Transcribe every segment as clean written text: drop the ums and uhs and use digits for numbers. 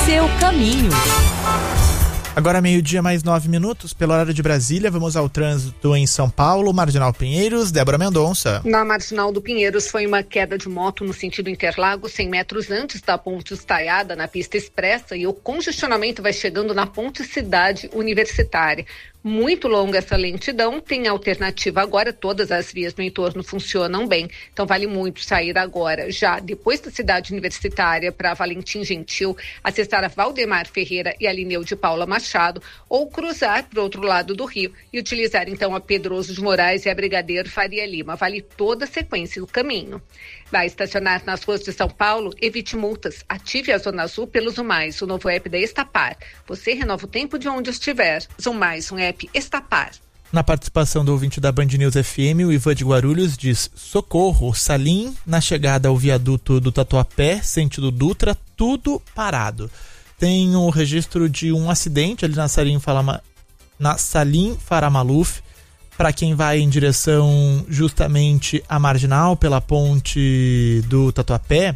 seu caminho. Agora 12:09, pelo horário de Brasília, vamos ao trânsito em São Paulo, Marginal Pinheiros, Débora Mendonça. Na Marginal do Pinheiros foi uma queda de moto no sentido Interlagos, 100 metros antes da ponte Estaiada, na pista expressa, e o congestionamento vai chegando na ponte Cidade Universitária. Muito longa essa lentidão, tem alternativa agora, todas as vias no entorno funcionam bem, então vale muito sair agora, já depois da Cidade Universitária para Valentim Gentil, acessar a Valdemar Ferreira e a Lineu de Paula Machado, ou cruzar para o outro lado do rio e utilizar então a Pedroso de Moraes e a Brigadeiro Faria Lima, vale toda a sequência do caminho. Vai estacionar nas ruas de São Paulo? Evite multas. Ative a Zona Azul pelo Zumais, o novo app da Estapar. Você renova o tempo de onde estiver. Zumais, um app Estapar. Na participação do ouvinte da Band News FM, o Ivan de Guarulhos diz: socorro, Salim, na chegada ao viaduto do Tatuapé, sentido Dutra, tudo parado. Tem o registro de um acidente ali na Salim Faramaluf, para quem vai em direção justamente à Marginal, pela ponte do Tatuapé,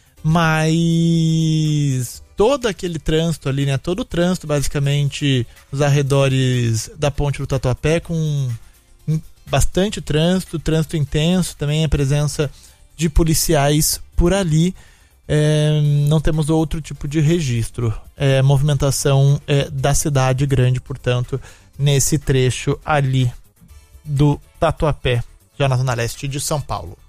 mas todo aquele trânsito ali, né? Todo o trânsito, basicamente, nos arredores da ponte do Tatuapé, com bastante trânsito intenso, também a presença de policiais por ali. Não temos outro tipo de registro. Movimentação da cidade grande, portanto, nesse trecho ali do Tatuapé, já na zona leste de São Paulo.